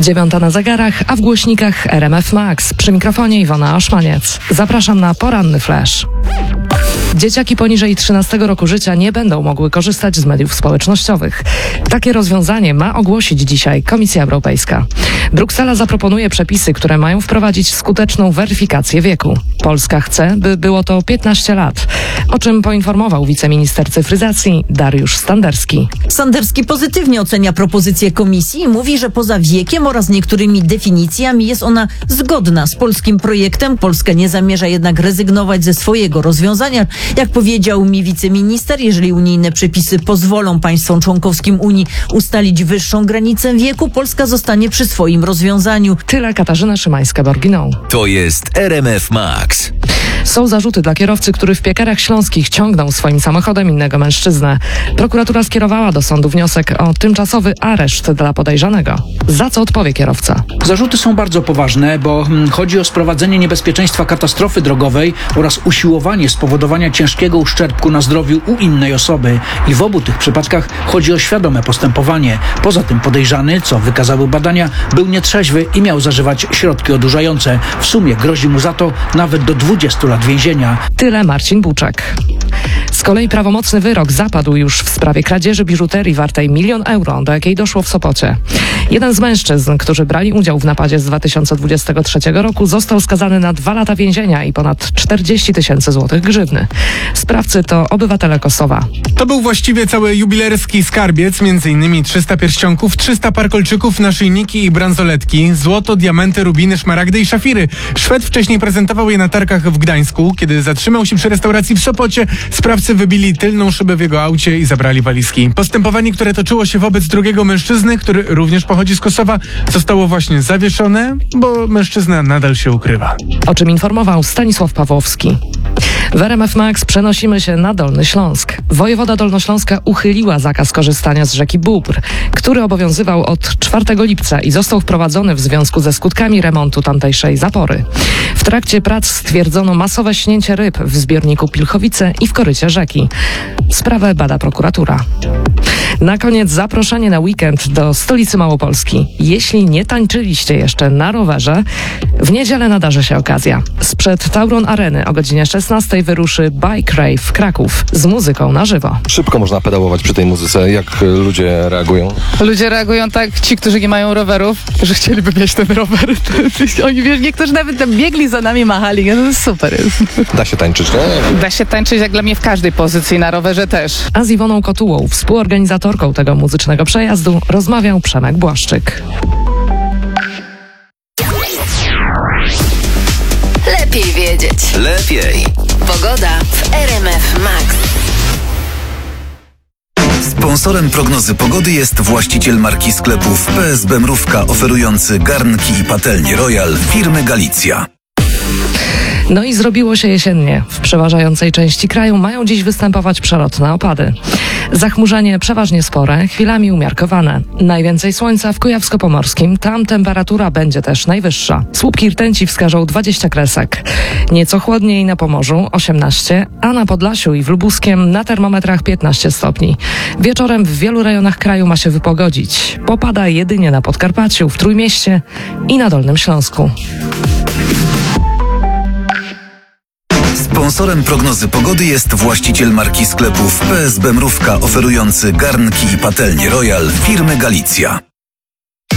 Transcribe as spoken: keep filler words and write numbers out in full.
Dziewiąta na zegarach, a w głośnikach R M F Max. Przy mikrofonie Iwona Oszmaniec. Zapraszam na poranny flash. Dzieciaki poniżej trzynastego roku życia nie będą mogły korzystać z mediów społecznościowych. Takie rozwiązanie ma ogłosić dzisiaj Komisja Europejska. Bruksela zaproponuje przepisy, które mają wprowadzić skuteczną weryfikację wieku. Polska chce, by było to piętnaście lat, o czym poinformował wiceminister cyfryzacji Dariusz Standerski. Standerski pozytywnie ocenia propozycję Komisji i mówi, że poza wiekiem oraz niektórymi definicjami jest ona zgodna z polskim projektem. Polska nie zamierza jednak rezygnować ze swojego rozwiązania. Jak powiedział mi wiceminister, jeżeli unijne przepisy pozwolą państwom członkowskim Unii ustalić wyższą granicę wieku, Polska zostanie przy swoim rozwiązaniu. Tyle Katarzyna Szymańska-Borginą. To jest R M F Max. Są zarzuty dla kierowcy, który w Piekarach Śląskich ciągnął swoim samochodem innego mężczyznę. Prokuratura skierowała do sądu wniosek o tymczasowy areszt dla podejrzanego. Za co odpowie kierowca? Zarzuty są bardzo poważne, bo chodzi o sprowadzenie niebezpieczeństwa katastrofy drogowej oraz usiłowanie spowodowania ciężkiego uszczerbku na zdrowiu u innej osoby. I w obu tych przypadkach chodzi o świadome postępowanie. Poza tym podejrzany, co wykazały badania, był nietrzeźwy i miał zażywać środki odurzające. W sumie grozi mu za to nawet do dwudziestu lat więzienia. Tyle Marcin Buczek. Z kolei prawomocny wyrok zapadł już w sprawie kradzieży biżuterii wartej milion euro, do jakiej doszło w Sopocie. Jeden z mężczyzn, którzy brali udział w napadzie z dwa tysiące dwudziestego trzeciego roku, został skazany na dwa lata więzienia i ponad czterdzieści tysięcy złotych grzywny. Sprawcy to obywatele Kosowa. To był właściwie cały jubilerski skarbiec, między innymi trzysta pierścionków, trzysta par kolczyków, naszyjniki i bransoletki, złoto, diamenty, rubiny, szmaragdy i szafiry. Szwed wcześniej prezentował je na targach w Gdańsku. Kiedy zatrzymał się przy restauracji w Sopocie, sprawcy wybili tylną szybę w jego aucie i zabrali walizki. Postępowanie, które toczyło się wobec drugiego mężczyzny, który również pochodzi z Kosowa, zostało właśnie zawieszone, bo mężczyzna nadal się ukrywa. O czym informował Stanisław Pawłowski. W R M F Max przenosimy się na Dolny Śląsk. Wojewoda Dolnośląska uchyliła zakaz korzystania z rzeki Bóbr, który obowiązywał od czwartego lipca i został wprowadzony w związku ze skutkami remontu tamtejszej zapory. W trakcie prac stwierdzono masowe śnięcie ryb w zbiorniku Pilchowice i w korycie rzeki. Sprawę bada prokuratura. Na koniec zaproszenie na weekend do stolicy Małopolski. Jeśli nie tańczyliście jeszcze na rowerze, w niedzielę nadarzy się okazja. Sprzed Tauron Areny o godzinie szesnastej wyruszy Bike Rave Kraków z muzyką na żywo. Szybko można pedałować przy tej muzyce. Jak ludzie reagują? Ludzie reagują tak, ci, którzy nie mają rowerów, że chcieliby mieć ten rower. Oni, wiesz, niektórzy nawet tam biegli za nami, machali. No to jest super jest. Da się tańczyć, nie? Da się tańczyć jak dla mnie w każdej pozycji, na rowerze też. A z Iwoną Kotułą, współorganizatorką tego muzycznego przejazdu, rozmawiał Przemek Błaszczyk. Lepiej wiedzieć. Lepiej. Pogoda w R M F Max. Sponsorem prognozy pogody jest właściciel marki sklepów P S B Mrówka, oferujący garnki i patelnie Royal firmy Galicja. No i zrobiło się jesiennie. W przeważającej części kraju mają dziś występować przelotne opady. Zachmurzenie przeważnie spore, chwilami umiarkowane. Najwięcej słońca w Kujawsko-Pomorskim, tam temperatura będzie też najwyższa. Słupki rtęci wskażą dwadzieścia kresek. Nieco chłodniej na Pomorzu osiemnaście, a na Podlasiu i w Lubuskiem na termometrach piętnaście stopni. Wieczorem w wielu rejonach kraju ma się wypogodzić. Popada jedynie na Podkarpaciu, w Trójmieście i na Dolnym Śląsku. Sponsorem prognozy pogody jest właściciel marki sklepów P S B Mrówka, oferujący garnki i patelnie Royal firmy Galicja.